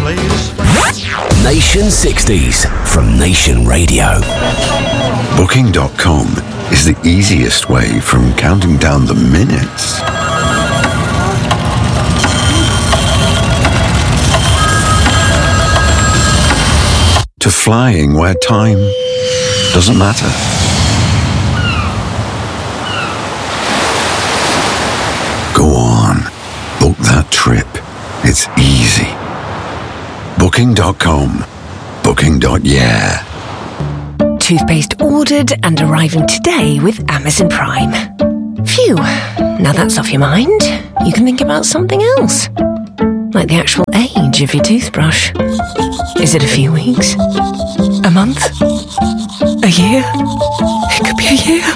please. Nation 60s from Nation Radio. Booking.com is the easiest way from counting down the minutes to flying where time doesn't matter. Go on, book that trip. It's easy. Booking.com. Booking.yeah. Toothpaste ordered and arriving today with Amazon Prime. Phew, now that's off your mind. You can think about something else. Like the actual age of your toothbrush. Is it a few weeks? A month? A year? It could be a year.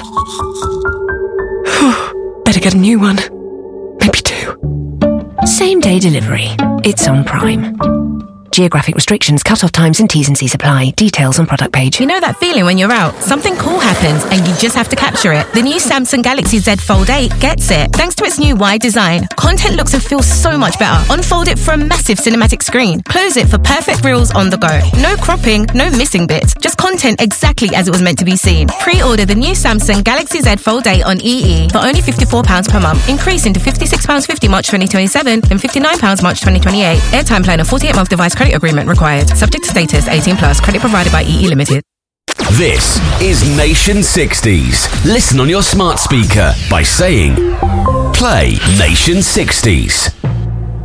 Better get a new one. Maybe 2. Same day delivery. It's on Prime. Geographic restrictions, cut-off times and T's and C's apply. Details on product page. You know that feeling when you're out? Something cool happens and you just have to capture it. The new Samsung Galaxy Z Fold 8 gets it. Thanks to its new wide design, content looks and feels so much better. Unfold it for a massive cinematic screen. Close it for perfect reels on the go. No cropping, no missing bits. Just content exactly as it was meant to be seen. Pre-order the new Samsung Galaxy Z Fold 8 on EE for only £54 per month. Increasing to £56.50 March 2027, then £59 March 2028. Airtime plan and 48-month device credit agreement required. Subject to status 18+. Credit provided by EE Limited. This is Nation 60s. Listen on your smart speaker by saying, play Nation 60s.